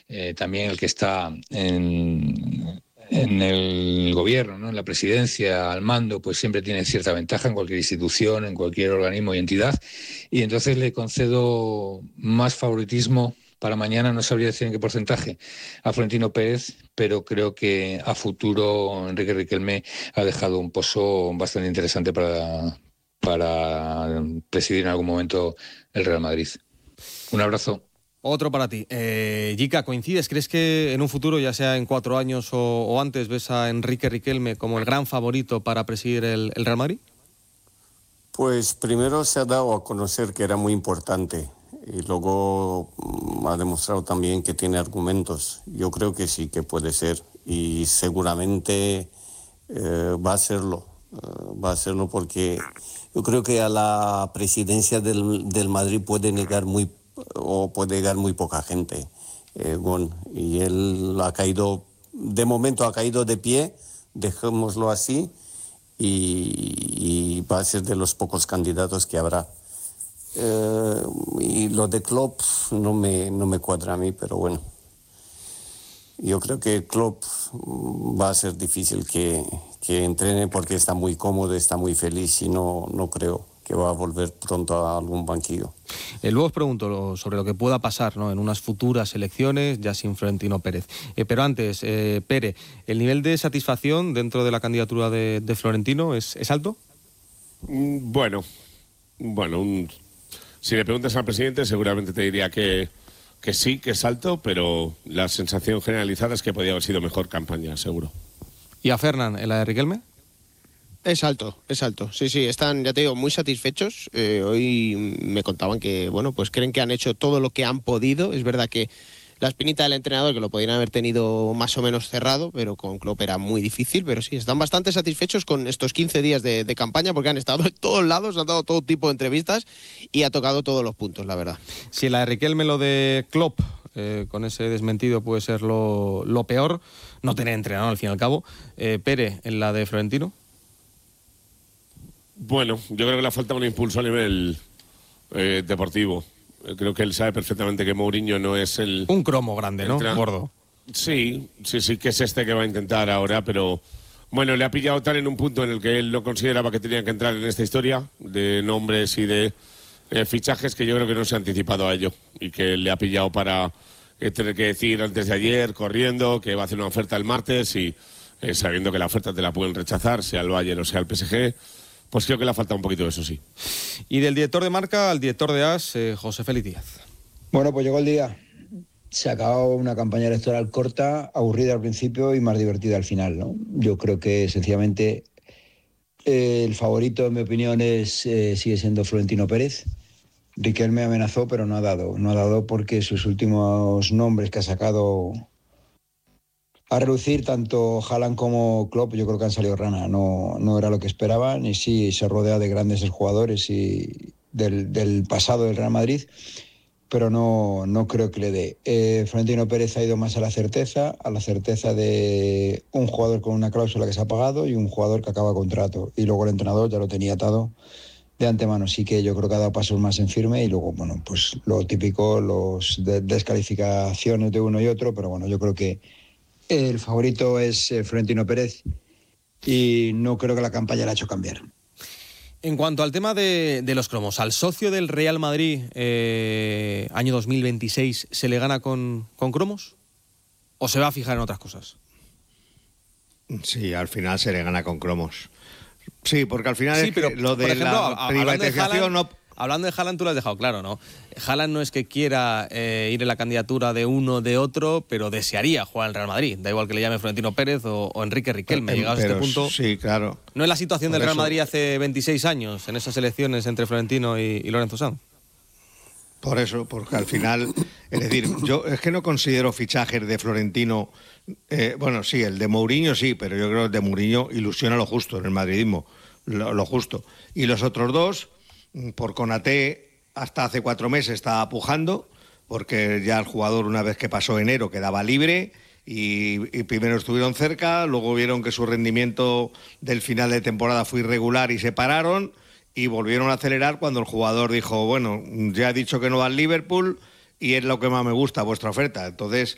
también el que está en el gobierno, ¿no? En la presidencia, al mando, pues siempre tiene cierta ventaja en cualquier institución, en cualquier organismo y entidad, y entonces le concedo más favoritismo para mañana, no sabría decir en qué porcentaje, a Florentino Pérez, pero creo que a futuro Enrique Riquelme ha dejado un pozo bastante interesante para presidir en algún momento el Real Madrid. Un abrazo. Otro para ti. Jica, ¿coincides? ¿Crees que en un futuro, ya sea en 4 años o antes, ves a Enrique Riquelme como el gran favorito para presidir el Real Madrid? Pues primero se ha dado a conocer que era muy importante y luego ha demostrado también que tiene argumentos. Yo creo que sí que puede ser y seguramente va a serlo. Va a serlo porque yo creo que a la presidencia del Madrid puede llegar muy poca gente, y él ha caído, de momento ha caído de pie, dejémoslo así, y va a ser de los pocos candidatos que habrá. Y lo de Klopp no me cuadra a mí, pero bueno, yo creo que Klopp va a ser difícil que entrene porque está muy cómodo, está muy feliz y no creo que va a volver pronto a algún banquillo. Luego os pregunto sobre lo que pueda pasar, ¿no?, en unas futuras elecciones, ya sin Florentino Pérez. Pero antes, Pere, ¿el nivel de satisfacción dentro de la candidatura de Florentino es alto? Bueno, si le preguntas al presidente seguramente te diría que sí, que es alto, pero la sensación generalizada es que podría haber sido mejor campaña, seguro. ¿Y a Fernán, en la de Riquelme? Es alto. Sí, están, ya te digo, muy satisfechos. Hoy me contaban que, bueno, pues creen que han hecho todo lo que han podido. Es verdad que la espinita del entrenador, que lo podrían haber tenido más o menos cerrado, pero con Klopp era muy difícil. Pero sí, están bastante satisfechos con estos 15 días de campaña porque han estado en todos lados, han dado todo tipo de entrevistas y ha tocado todos los puntos, la verdad. Si en la de Riquelme lo de Klopp, con ese desmentido, puede ser lo peor, no tener entrenador al fin y al cabo. Pere, en la de Florentino. Bueno, yo creo que le ha faltado un impulso a nivel deportivo. Creo que él sabe perfectamente que Mourinho no es el... Un cromo grande, ¿no? Gordo. Sí, que es este que va a intentar ahora, pero bueno, le ha pillado tal en un punto en el que él no consideraba que tenía que entrar en esta historia de nombres y de fichajes, que yo creo que no se ha anticipado a ello y que le ha pillado para tener que decir antes de ayer, corriendo, que va a hacer una oferta el martes y sabiendo que la oferta te la pueden rechazar, sea el Bayern o sea el PSG. Pues creo que le ha faltado un poquito de eso, sí. Y del director de marca al director de AS, José Félix Díaz. Bueno, pues llegó el día. Se ha acabado una campaña electoral corta, aburrida al principio y más divertida al final, ¿no? Yo creo que sencillamente el favorito, en mi opinión, sigue siendo Florentino Pérez. Riquelme amenazó, pero no ha dado. No ha dado porque sus últimos nombres que ha sacado a relucir, tanto Haaland como Klopp, yo creo que han salido rana. No era lo que esperaban y sí se rodea de grandes jugadores y del pasado del Real Madrid, pero no creo que le dé. Florentino Pérez ha ido más a la certeza de un jugador con una cláusula que se ha pagado y un jugador que acaba contrato. Y luego el entrenador ya lo tenía atado de antemano, sí que yo creo que ha dado pasos más en firme y luego, bueno, pues lo típico, los descalificaciones de uno y otro, pero bueno, yo creo que el favorito es Florentino Pérez y no creo que la campaña le ha hecho cambiar. En cuanto al tema de los cromos, ¿al socio del Real Madrid año 2026 se le gana con cromos? ¿O se va a fijar en otras cosas? Sí, al final se le gana con cromos. Sí, porque al final sí, pero, lo de por ejemplo, la privatización... Hablando de Haaland, tú lo has dejado claro, ¿no? Haaland no es que quiera ir en la candidatura de uno de otro, pero desearía jugar en el Real Madrid. Da igual que le llame Florentino Pérez o Enrique Riquelme. Llegados a este punto... Sí, claro. ¿No es la situación del Real Madrid hace 26 años, en esas elecciones entre Florentino y Lorenzo Sanz? Por eso, porque al final... Es decir, yo es que no considero fichajes de Florentino... bueno, sí, el de Mourinho sí, pero yo creo que el de Mourinho ilusiona lo justo en el madridismo. Lo justo. Y los otros dos... Por Konaté hasta hace 4 meses estaba pujando, porque ya el jugador, una vez que pasó enero, quedaba libre y primero estuvieron cerca, luego vieron que su rendimiento del final de temporada fue irregular y se pararon y volvieron a acelerar cuando el jugador dijo, bueno, ya he dicho que no va al Liverpool y es lo que más me gusta, vuestra oferta. Entonces,